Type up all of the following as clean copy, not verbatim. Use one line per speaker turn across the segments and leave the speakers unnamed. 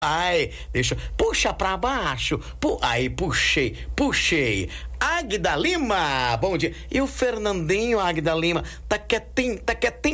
Ai, deixa. Puxa pra baixo. Aí, puxei. Águida Lima, bom dia. E o Fernandinho, Águida Lima, tá quietinho.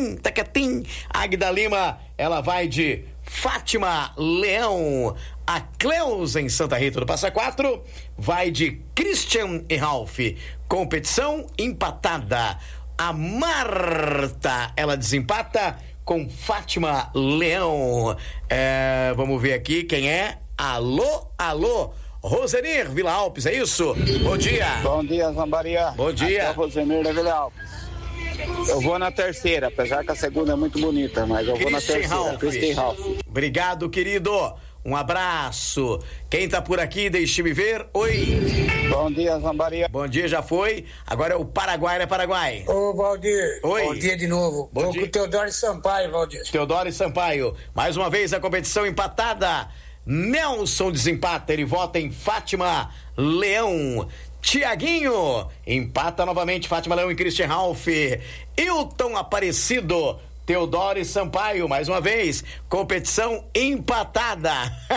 Águida Lima, ela vai de Fátima Leão. A Cleusa em Santa Rita do Passa Quatro vai de Christian e Ralph. Competição empatada. A Marta, ela desempata com Fátima Leão. Vamos ver aqui quem é. Alô. Rosenir Vila Alpes, é isso? Bom dia.
Bom dia, Zambaria.
Bom dia.
Aqui é o Rosenir da Vila Alpes. Eu vou na terceira, apesar que a segunda é muito bonita, mas eu vou na terceira. Christian Ralph.
Obrigado, querido. Um abraço. Quem tá por aqui, deixe-me ver. Oi.
Bom dia, Zambaria.
Bom dia, já foi. Agora é o Paraguai, né, Paraguai?
Ô, Valdir.
Oi.
Bom dia de novo.
Bom
Vou
dia.
com o Teodoro Sampaio, Valdir.
Teodoro Sampaio. Mais uma vez a competição empatada. Nelson desempata, ele vota em Fátima Leão. Tiaguinho empata novamente Fátima Leão e Christian Ralph. Hilton Aparecido, Teodoro Sampaio, mais uma vez, competição empatada.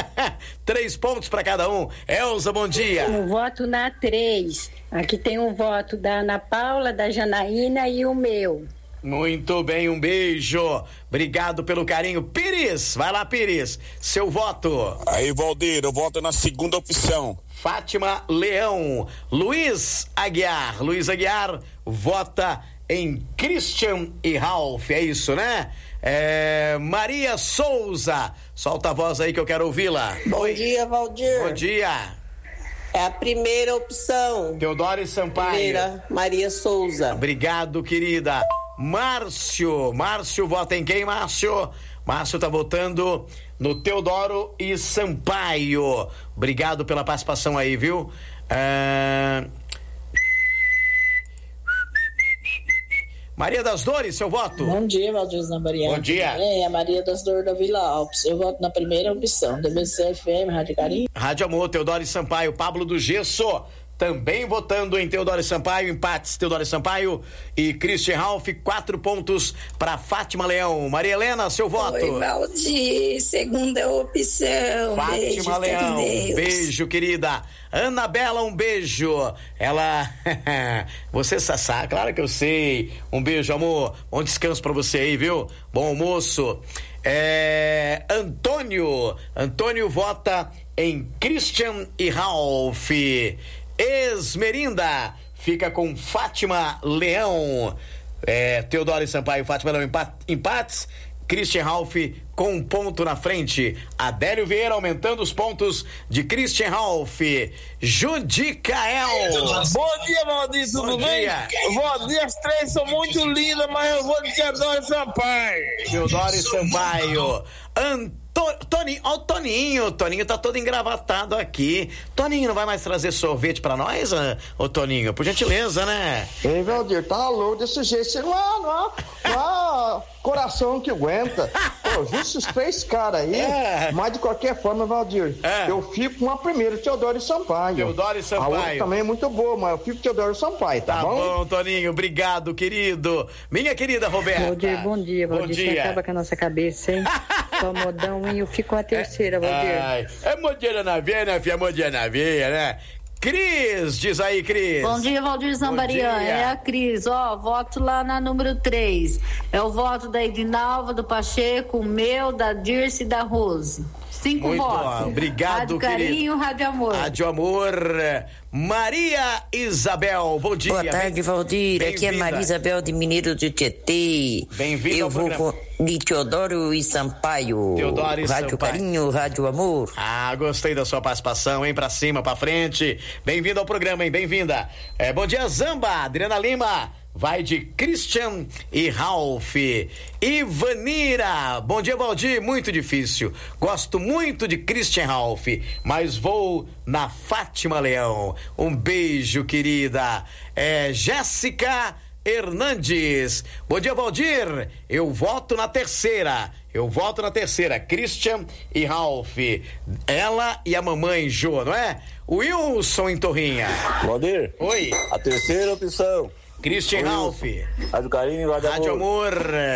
3 pontos para cada um. Elza, bom dia.
Eu voto na 3. Aqui tem um voto da Ana Paula, da Janaína e o meu.
Muito bem, um beijo. Obrigado pelo carinho. Pires, vai lá, Pires. Seu voto.
Aí, Valdir, eu voto na segunda opção.
Fátima Leão. Luiz Aguiar vota em Christian e Ralph, é isso, né? Maria Souza, solta a voz aí que eu quero ouvi-la.
Bom dia, Valdir.
Bom dia.
É a primeira opção.
Teodoro Sampaio.
Primeira, Maria Souza.
Obrigado, querida. Márcio vota em quem, Márcio? Márcio tá votando no Teodoro e Sampaio. Obrigado pela participação aí, viu? Maria das Dores, seu voto.
Bom dia, Valdir Zambariano.
Bom dia.
É a Maria das Dores da Vila Alpes. Eu voto na primeira opção, DBC FM, Rádio Carinho.
Rádio Amor, Teodoro e Sampaio. Pablo do Gesso também votando em Teodoro e Sampaio. Empates, Teodoro e Sampaio e Christian Ralph. 4 pontos para Fátima Leão. Maria Helena, seu voto.
Oi, Valdir, segunda opção.
Fátima
beijo,
Leão, beijo, querida. Anabela, um beijo. Ela, você sabe, claro que eu sei. Um beijo, amor. Bom descanso pra você aí, viu? Bom almoço. Antônio vota em Christian e Ralph. Esmerinda fica com Fátima Leão. Teodoro e Sampaio, Fátima Leão, empates. Christian Ralph com um ponto na frente. Adélio Vieira aumentando os pontos de Christian Ralph. Judicael.
Bom dia, Valdir, tudo bem? Valdir, as 3 são muito lindas, mas eu vou de Teodoro e Sampaio.
Teodoro e Sampaio. Toninho, ó, o Toninho tá todo engravatado aqui. Toninho, não vai mais trazer sorvete pra nós, ô Toninho? Por gentileza, né?
Ei, Valdir, tá louco desse jeito, sei lá, não há coração que aguenta. Pô, justo os 3 caras aí, mas de qualquer forma, Valdir, eu fico com a primeira, Teodoro e Sampaio.
Teodoro e Sampaio.
A outra também é muito boa, mas eu fico com Teodoro e Sampaio, tá bom?
Tá bom, Toninho, obrigado, querido. Minha querida Roberta.
Bom dia, Valdir, você acaba com a nossa cabeça, hein? Só modão, e eu fico com a terceira, Valdir.
É modelo na veia, né, filha? Modelo na veia, né? Cris, diz aí, Cris.
Bom dia, Valdir Zambarian. É a Cris, voto lá na número 3. É o voto da Edinalva, do Pacheco, o meu, da Dirce e da Rose. 5
Muito
votos.
Bom. Obrigado,
Rádio Carinho, Rádio Amor.
Rádio Amor. Maria Isabel, bom dia.
Boa tarde, Valdir. Aqui é Maria Isabel de Mineiro do Tietê.
Bem-vindo ao programa.
Eu vou de Teodoro e Sampaio.
Teodoro e
Rádio
Sampaio.
Carinho, Rádio Amor.
Gostei da sua participação, hein? Pra cima, pra frente. Bem-vindo ao programa, hein? Bem-vinda. Bom dia, Zamba. Adriana Lima. Vai de Christian e Ralph. Ivanira, bom dia, Valdir. Muito difícil. Gosto muito de Christian Ralph, mas vou na Fátima Leão. Um beijo, querida. Jéssica Hernandes. Bom dia, Valdir. Eu voto na terceira. Christian e Ralph. Ela e a mamãe Jo, não é? Wilson em Torrinha.
Valdir.
Oi.
A terceira opção.
Christian Ralph.
Rádio Carinho, Rádio
Amor.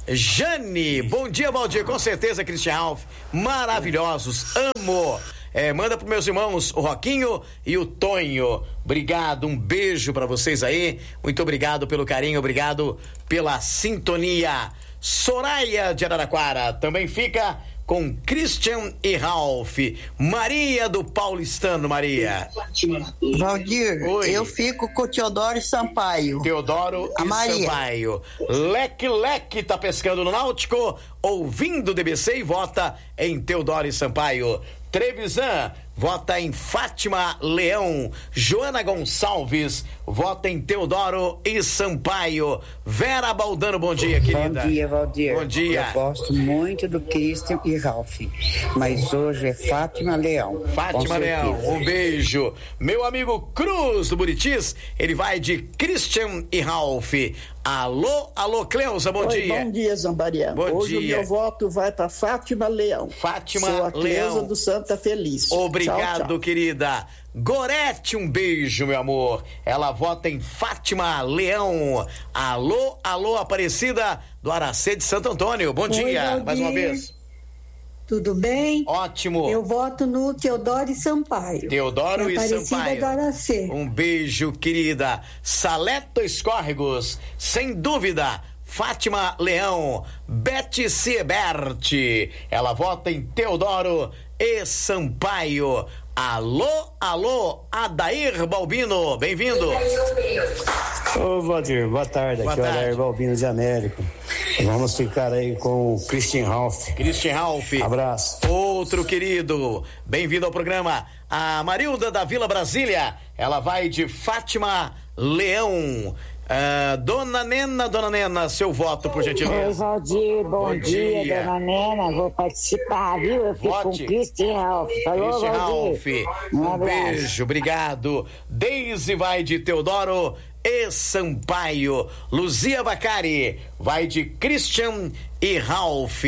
Jane, bom dia, Valdir. Com certeza, Christian Ralph. Maravilhosos, amo. Manda pros meus irmãos o Roquinho e o Tonho. Obrigado, um beijo pra vocês aí. Muito obrigado pelo carinho, obrigado pela sintonia. Soraya de Araraquara também fica com Christian e Ralph. Maria do Paulistano, Maria.
Valdir,
Oi.
Eu fico com o Teodoro e Sampaio.
Teodoro e
Maria.
Sampaio. Leque tá pescando no Náutico, ouvindo o DBC e vota em Teodoro e Sampaio. Trevisan vota em Fátima Leão. Joana Gonçalves vota em Teodoro e Sampaio. Vera Baldano, bom dia, querida.
Bom dia, Valdir.
Bom dia.
Eu gosto muito do Christian e Ralph, mas hoje é Fátima Leão.
Fátima Leão, um beijo. Meu amigo Cruz do Buritis, ele vai de Christian e Ralph. Alô, Cleusa, bom dia.
Bom dia, Zambariano.
Bom
Hoje
dia.
o meu voto vai para Fátima Leão.
Fátima
Sou a
Leão.
Cleusa do Santa Feliz.
Obrigado,
tchau, tchau.
querida. Gorete, um beijo, meu amor. Ela vota em Fátima Leão. Alô, Aparecida do Aracê de Santo Antônio. Bom dia,
Valdir.
mais uma vez.
Tudo bem?
Ótimo.
Eu voto no Teodoro e Sampaio.
Teodoro e Sampaio.
Do Aracê.
Um beijo, querida. Saleto Escórregos, sem dúvida. Fátima Leão. Bete Siebert. Ela vota em Teodoro e Sampaio. Alô, Adair Balbino, bem-vindo.
Ô, Valdir, boa tarde.
Boa
Aqui é o
tarde.
Adair Balbino de América. Vamos ficar aí com o Christian Ralph.
Christian Ralph.
Abraço.
Outro querido, bem-vindo ao programa. A Marilda da Vila Brasília, ela vai de Fátima Leão. Dona Nena, seu voto, por gentileza.
Oi, Valdir, bom dia, Dona Nena, vou participar, viu? Eu fico com
Vote.
Christian Ralph. Falou,
Christian
Valdir?
Ralph,
Um
um
abraço.
beijo, obrigado. Deise vai de Teodoro e Sampaio. Luzia Bacari vai de Christian e Ralph.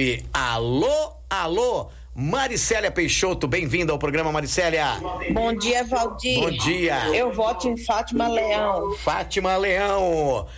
Alô, Maricélia Peixoto, bem-vinda ao programa, Maricélia.
Bom dia, Valdir.
Bom dia.
Eu voto em Fátima Leão.
Fátima Leão.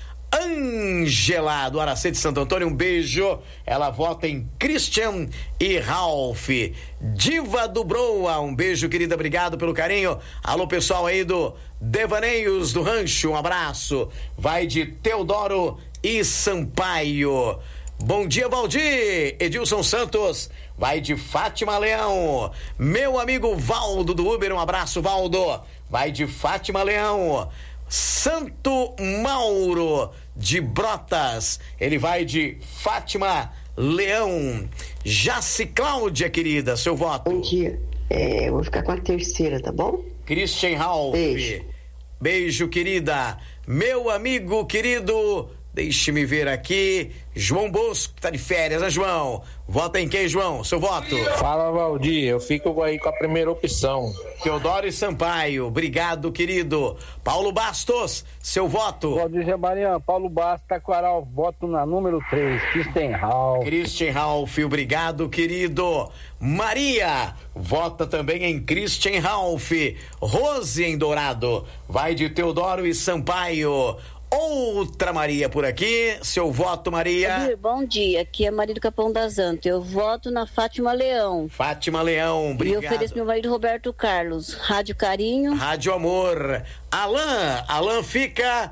Ângela do Aracê de Santo Antônio, um beijo. Ela vota em Christian e Ralph. Diva do Broa, um beijo, querida, obrigado pelo carinho. Alô, pessoal aí do Devaneios do Rancho, um abraço. Vai de Teodoro e Sampaio. Bom dia, Valdir. Edilson Santos vai de Fátima Leão. Meu amigo Valdo do Uber, um abraço, Valdo. Vai de Fátima Leão. Santo Mauro de Brotas, ele vai de Fátima Leão. Jaci Cláudia, querida, seu voto.
Bom dia. Eu vou ficar com a terceira, tá bom?
Christian Ralph. Beijo, querida. Meu amigo querido, deixe-me ver aqui. João Bosco, tá de férias, né, João? Vota em quem, João? Seu voto.
Fala, Valdir, eu fico aí com a primeira opção.
Teodoro e Sampaio, obrigado, querido. Paulo Bastos, seu voto.
Valdir Mariano, Paulo Bastos, Taquaral, voto na número 3, Christian Ralph.
Christian Ralph, obrigado, querido. Maria, vota também em Christian Ralph. Rose em Dourado, vai de Teodoro e Sampaio. Outra Maria por aqui, seu voto, Maria.
Bom dia, aqui é Maria do Capão das Antas. Eu voto na Fátima Leão.
Fátima Leão, obrigado.
E eu ofereço meu marido Roberto Carlos. Rádio Carinho.
Rádio Amor. Alan fica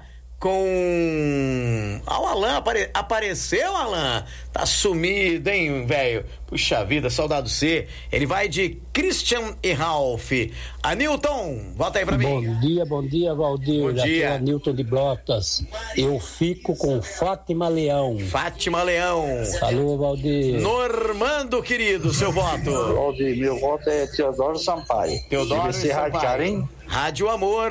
com... o Alan apareceu, Alan? Tá sumido, hein, velho? Puxa vida, saudade C. Ele vai de Christian e Ralph. Anilton, volta aí pra mim.
Bom dia, Valdir.
Bom dia.
Aqui é Anilton de Brotas. Eu fico com Fátima Leão.
Fátima Leão.
Alô, Valdir.
Normando, querido, seu voto.
Valdir, meu voto é Teodoro Sampaio.
Teodoro
DBC Rádio Carim.
Rádio Amor.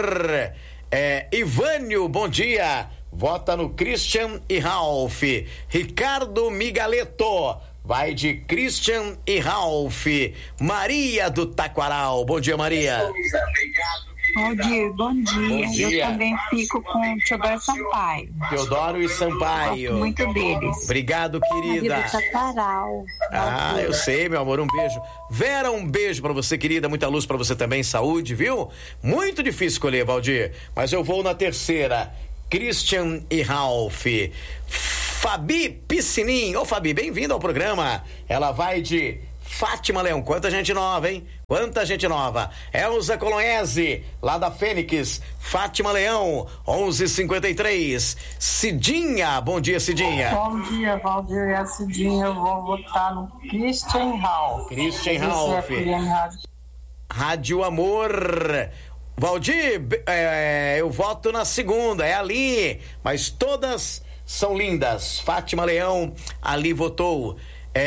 Ivânio, bom dia. Vota no Christian e Ralph. Ricardo Migaleto vai de Christian e Ralph. Maria do Taquaral, bom dia, Maria.
Valdir, bom dia.
Bom dia.
Eu também fico com Teodoro Sampaio.
Teodoro e Sampaio.
Gosto muito deles.
Obrigado, querida.
Maria do Taquaral.
Eu sei, meu amor, um beijo. Vera, um beijo pra você, querida, muita luz pra você também, saúde, viu? Muito difícil escolher, Valdir, mas eu vou na terceira. Christian e Ralph. Fabi Piscinim. Ô, Fabi, bem-vinda ao programa. Ela vai de Fátima Leão. Quanta gente nova, hein? Quanta gente nova. Elza Colonese, lá da Fênix. Fátima Leão, 11:53. Cidinha, bom dia, Cidinha.
Bom dia, Valdir, é a Cidinha. Eu vou votar no Christian Ralph.
Christian Ralph. Rádio Amor. Valdir, eu voto na segunda, é ali, mas todas são lindas. Fátima Leão, ali votou.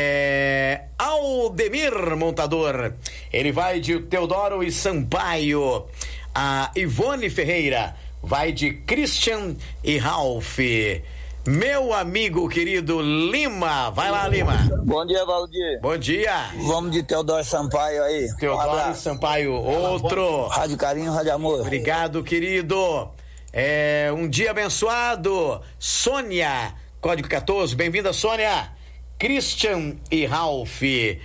Aldemir Montador, ele vai de Teodoro e Sampaio. A Ivone Ferreira vai de Christian e Ralph. Meu amigo querido Lima, vai lá, Lima.
Bom dia, Valdir.
Bom dia.
Vamos de Teodoro Sampaio aí.
Teodoro Sampaio, outro.
Rádio Carinho, Rádio Amor.
Obrigado, querido. Um dia abençoado. Sônia, código 14, bem-vinda, Sônia. Christian e Ralph.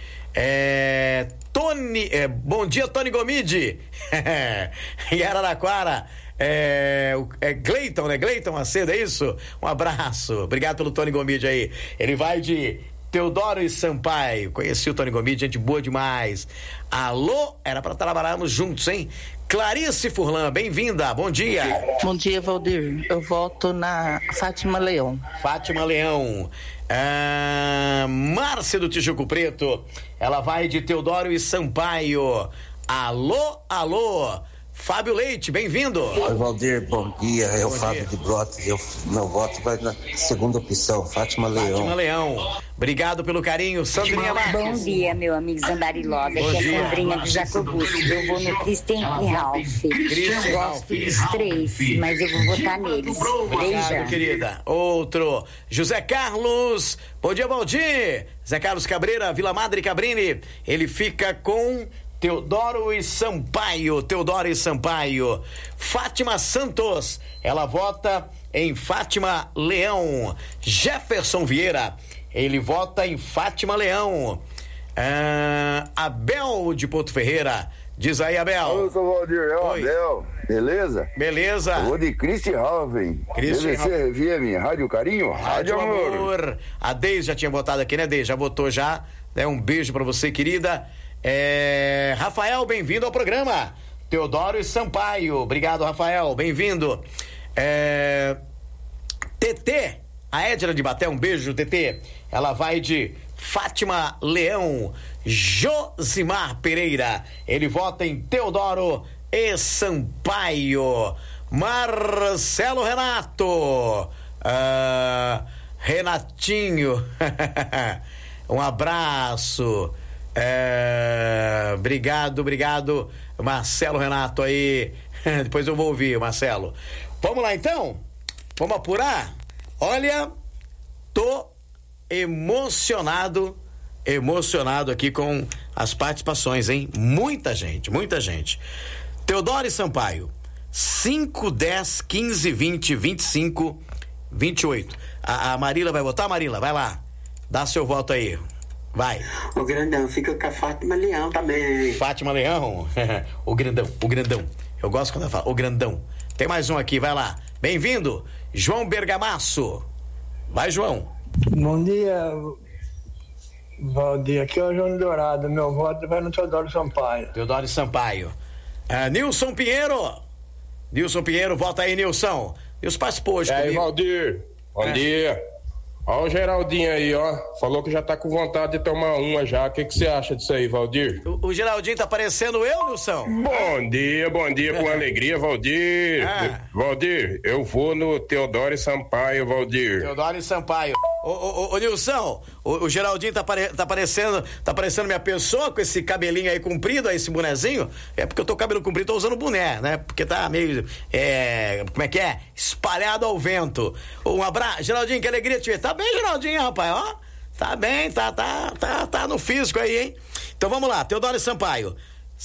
Tony, bom dia, Tony Gomide. Em Araraquara. Gleiton, né? Gleiton Macedo, é isso? Um abraço. Obrigado pelo Tony Gomide aí. Ele vai de Teodoro e Sampaio. Conheci o Tony Gomide, gente boa demais. Alô, era pra trabalharmos juntos, hein? Clarice Furlan, bem-vinda, bom dia.
Bom dia, Valdir. Eu voto na Fátima Leão.
Fátima Leão. Márcia do Tijuco Preto, ela vai de Teodoro e Sampaio. Alô, alô. Fábio Leite, bem-vindo.
Oi, Valdir, bom dia. É o Fábio de Brotas. Meu voto vai na segunda opção, Fátima Leão.
Fátima Leão. Obrigado pelo carinho, Sandrinha Marques.
Bom dia, meu amigo Zambariloga. Aqui é a Sandrinha do Jacobus. Eu vou no Christian e Ralph. Eu gosto dos três, mas eu vou votar neles.
Obrigado, querida. Outro. José Carlos. Bom dia, Valdir. Zé Carlos Cabreira, Vila Madre Cabrini. Ele fica com Teodoro e Sampaio. Teodoro e Sampaio. Fátima Santos, ela vota em Fátima Leão. Jefferson Vieira, ele vota em Fátima Leão. Abel de Porto Ferreira, diz aí, Abel.
Oi, seu Valdir, é o Abel, beleza?
Beleza.
Eu vou de Christian Ralph, hein?
Christian Ralph.
FM, Rádio Carinho, Rádio Amor.
A Deise já tinha votado aqui, né, Deise? Já votou já, né? Um beijo pra você, querida. Rafael, bem-vindo ao programa. Teodoro e Sampaio, obrigado, Rafael, bem-vindo. TT, a Edna de Baté, um beijo, TT. Ela vai de Fátima Leão. Josimar Pereira, ele vota em Teodoro e Sampaio. Marcelo Renato, Renatinho, um abraço. Obrigado, Marcelo Renato aí. Depois eu vou ouvir, Marcelo. Vamos lá então? Vamos apurar? Olha, tô emocionado aqui com as participações, hein? Muita gente. Teodoro e Sampaio, 5, 10, 15, 20, 25, 28. A Marila vai votar, Marila? Vai lá. Dá seu voto aí. Vai.
O grandão, fica com a Fátima Leão também.
Fátima Leão? O grandão. Eu gosto quando ela fala, o grandão. Tem mais um aqui, vai lá. Bem-vindo, João Bergamasso. Vai, João.
Bom dia, Valdir. Aqui é o João Dourado. Meu voto vai no Teodoro Sampaio.
Teodoro Sampaio. Nilson Pinheiro. Volta aí, Nilson. Nilson participou hoje comigo.
E aí, Valdir. Bom dia. Ó o Geraldinho aí, ó. Falou que já tá com vontade de tomar uma já. O que você acha disso aí, Valdir?
O Geraldinho tá parecendo eu, Nilson?
Bom dia, com alegria, Valdir. Valdir, eu vou no Teodoro e Sampaio, Valdir.
Teodoro e Sampaio. Ô Nilson, o Geraldinho tá parecendo minha pessoa com esse cabelinho aí comprido, aí, esse bonezinho. É porque eu tô com cabelo comprido, tô usando boné, né? Porque tá meio, como é que é? Espalhado ao vento. Um abraço, Geraldinho, que alegria te ver. Tá bem, Geraldinho, rapaz, ó. Tá bem, tá no físico aí, hein? Então vamos lá, Teodoro e Sampaio.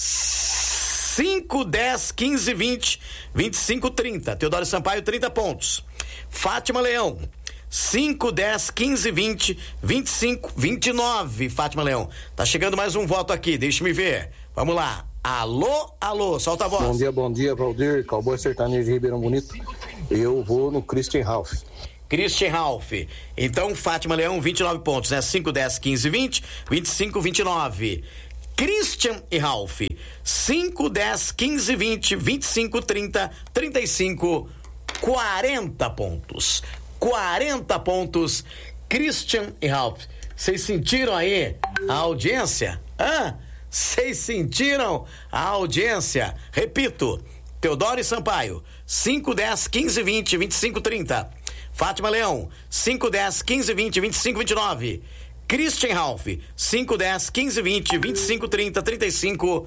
5, 10, 15, 20, 25, 30. Teodoro e Sampaio, 30 pontos. Fátima Leão, 5, 10, 15, 20, 25, 29. Fátima Leão. Tá chegando mais um voto aqui, deixa-me ver. Vamos lá. Alô, solta a voz.
Bom dia, Valdir, Cowboy Sertanejo de Ribeirão Bonito. Eu vou no Christian Ralph.
Christian Ralph. Então, Fátima Leão, 29 pontos, né? 5, 10, 15, 20, 25, 29. Christian e Ralph, 5, 10, 15, 20, 25, 30, 35, 40 pontos. 40 pontos, Christian e Ralph. Vocês sentiram aí a audiência? Vocês sentiram a audiência? Repito, Teodoro e Sampaio, 5, 10, 15, 20, 25, 30. Fátima Leão, 5, 10, 15, 20, 25, 29. Christian Ralph, 5, 10, 15, 20, 25, 30, 35,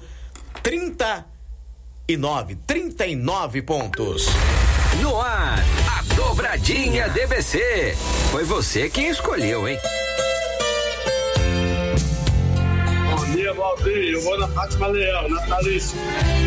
39 pontos.
No ar, a dobradinha DBC. Foi você quem escolheu, hein?
Bom dia, Valdir. Eu vou na Fátima Leão, natalício.